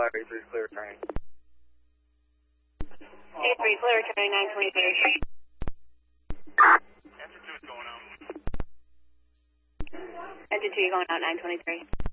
A3 clear turning. A3 clear turning 923. Enter 2 is going out. Enter 2 going out 923.